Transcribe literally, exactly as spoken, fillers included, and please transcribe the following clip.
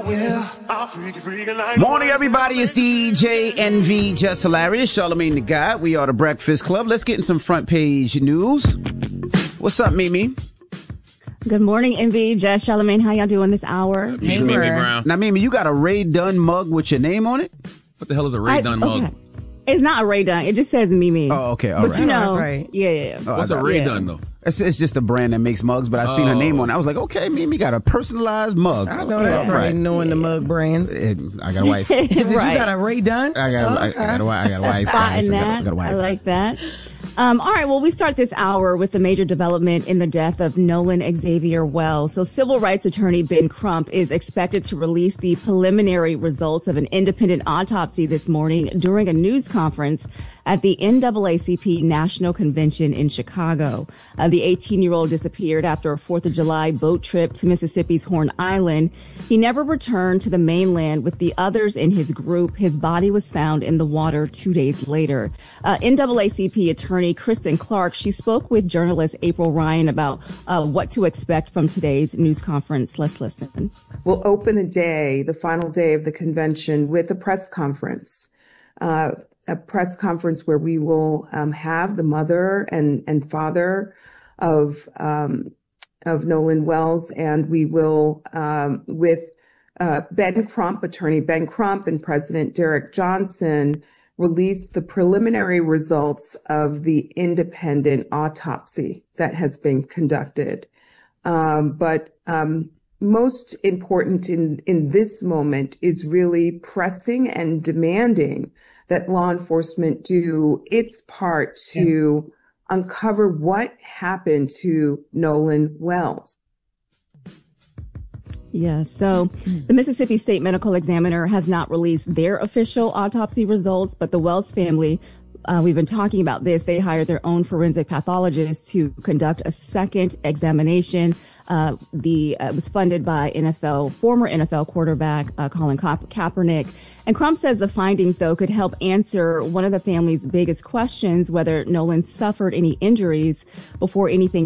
Morning, everybody. It's D J N V, Just Hilarious, Charlamagne the God. We are the Breakfast Club. Let's get in some front page news. What's up, Mimi? Good morning, N V, Jess, Charlamagne. How y'all doing this hour? Hey, Mimi Brown. Now, Mimi, you got a Ray Dunn mug with your name on it? What the hell is a Ray I, Dunn okay. mug? It's not a Ray Dunn. It just says Mimi. Oh, okay. All but right. you know, oh, right. yeah, yeah, yeah. Oh, What's a Ray yeah. Dunn, though? It's, it's just a brand that makes mugs, but I seen oh. her name on it. I was like, okay, Mimi got a personalized mug. I know that's Yeah. right. Knowing the mug brands. It, I got a wife. I Is it Right. you got a Ray Dunn? got, a, I, I got a wife. I got a wife. Spotting guys. I got, a- that. got a wife. I like that. Um, all right. Well, we start this hour with the major development in the death of Nolan Xavier Wells. So civil rights attorney Ben Crump is expected to release the preliminary results of an independent autopsy this morning during a news conference at the N double A C P National Convention in Chicago. Uh, the eighteen-year-old disappeared after a fourth of July boat trip to Mississippi's Horn Island. He never returned to the mainland with the others in his group. His body was found in the water two days later. Uh, N double A C P attorney Kristen Clark, she spoke with journalist April Ryan about uh, what to expect from today's news conference. Let's listen. We'll open the day, the final day of the convention, with a press conference. Uh, a press conference where we will um, have the mother and, and father of um, of Nolan Wells, and we will, um, with uh, Ben Crump, attorney Ben Crump, and President Derek Johnson, release the preliminary results of the independent autopsy that has been conducted. Um, but um, most important in, in this moment is really pressing and demanding that law enforcement do its part to yeah. uncover what happened to Nolan Wells. Yeah, so the Mississippi State Medical Examiner has not released their official autopsy results, but the Wells family, uh, we've been talking about this, they hired their own forensic pathologist to conduct a second examination. Uh, the, uh, it was funded by N F L, former N F L quarterback, uh, Colin Ka- Kaepernick. And Crump says the findings, though, could help answer one of the family's biggest questions, whether Nolan suffered any injuries before anything